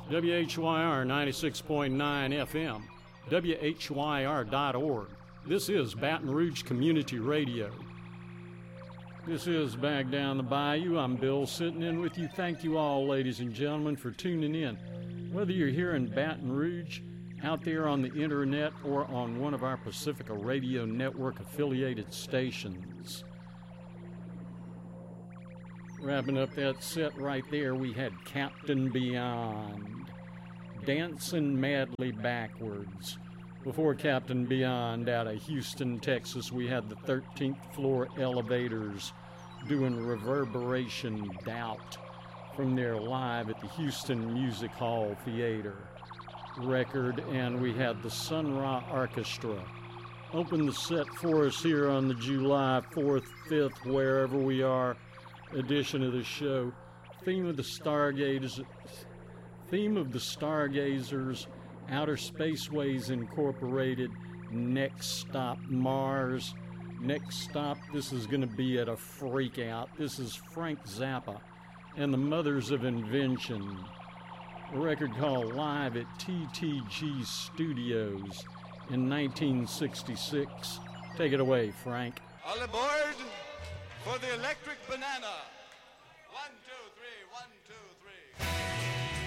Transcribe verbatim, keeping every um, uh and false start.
W H Y R ninety-six point nine F M, W H Y R dot org. This is Baton Rouge Community Radio. This is Back Down the Bayou. I'm Bill sitting in with you. Thank you all, ladies and gentlemen, for tuning in. Whether you're here in Baton Rouge, out there on the internet, or on one of our Pacifica Radio Network affiliated stations. Wrapping up that set right there, we had Captain Beyond, Dancing Madly Backwards. Before Captain Beyond, out of Houston, Texas, we had the thirteenth Floor Elevators doing Reverberation Doubt from their live at the Houston Music Hall Theater record. And we had the Sun Ra Orchestra open the set for us here on the July fourth, fifth, wherever we are, edition of the show. Theme of the Stargazers, theme of the Stargazers, Outer Spaceways Incorporated, Next Stop Mars. Next stop, this is going to be at a freak out. This is Frank Zappa and the Mothers of Invention. A record called Live at T T G Studios in nineteen sixty-six. Take it away, Frank. All aboard for the Electric Banana.